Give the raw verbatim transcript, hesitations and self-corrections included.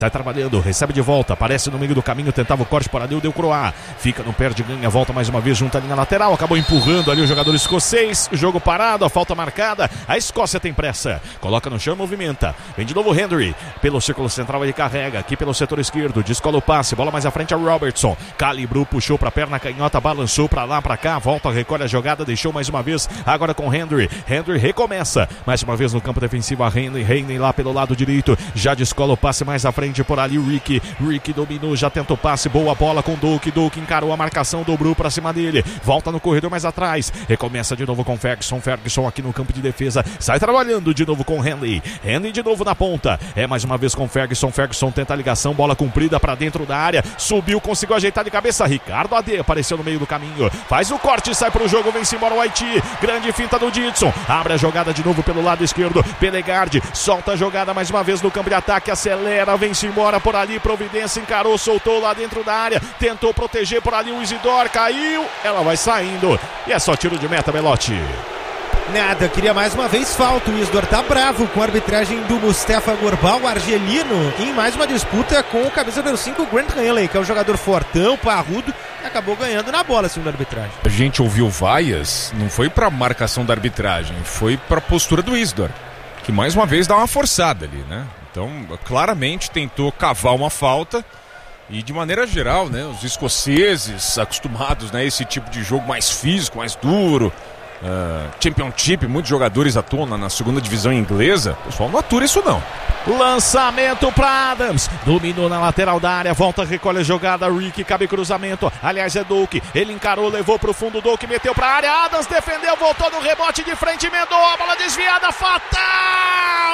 Tá trabalhando, recebe de volta, aparece no meio do caminho, tentava o corte para ali, o Del Croix. Fica, não perde, ganha, volta mais uma vez junto à linha lateral, acabou empurrando ali o jogador escocês. O jogo parado, a falta marcada. A Escócia tem pressa, coloca no chão, movimenta. Vem de novo Henry, pelo círculo central ele carrega, aqui pelo setor esquerdo, descola o passe, bola mais à frente a Robertson. Calibrou, puxou pra perna canhota, balançou pra lá, pra cá, volta, recolhe a jogada, deixou mais uma vez, agora com Henry. Henry recomeça, mais uma vez no campo defensivo, a Henry, Henry lá pelo lado direito, já descola o passe mais à frente por ali o Ricky, Ricky dominou, já tentou passe, boa bola com Duke, Duke encarou a marcação, dobrou pra cima dele, volta no corredor mais atrás, recomeça de novo com Ferguson, Ferguson aqui no campo de defesa, sai trabalhando de novo com Henry, Henry de novo na ponta, é mais uma vez com Ferguson, Ferguson tenta a ligação, bola comprida pra dentro da área, subiu, conseguiu ajeitar de cabeça, Ricardo A D apareceu no meio do caminho, faz o corte, sai pro jogo, vem-se embora o Haiti, grande finta do Didson, abre a jogada de novo pelo lado esquerdo, Pelegarde, solta a jogada mais uma vez no campo de ataque, acelera, vem-se embora por ali, Providência encarou, soltou lá dentro da área, tentou proteger por ali o Isidore, caiu, ela vai saindo, e é só tiro de meta, Belotti. Nada, queria mais uma vez falta, o Isidore tá bravo com a arbitragem do Mustafa Gorbal, argelino, em mais uma disputa com o camisa número cinco, Grant Hanley, que é um jogador fortão, parrudo, e acabou ganhando na bola, segundo a arbitragem. A gente ouviu vaias, não foi pra marcação da arbitragem, foi pra postura do Isidore, que mais uma vez dá uma forçada ali, né? Então, claramente tentou cavar uma falta e, de maneira geral, né, os escoceses acostumados, né, a esse tipo de jogo mais físico, mais duro, uh, Championship, muitos jogadores atuam na, na segunda divisão inglesa, o pessoal não atura isso não. Lançamento para Adams, dominou na lateral da área, volta, recolhe a jogada, Ricky, cabe cruzamento, aliás é Duke, ele encarou, levou pro fundo, Duke meteu pra área, Adams defendeu, voltou no rebote de frente, emendou, a bola desviada, fatal!